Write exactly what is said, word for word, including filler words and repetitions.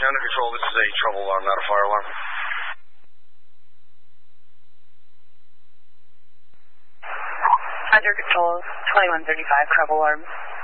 under control. This is a trouble alarm, not a fire alarm. Under control, twenty-one thirty-five, trouble alarm.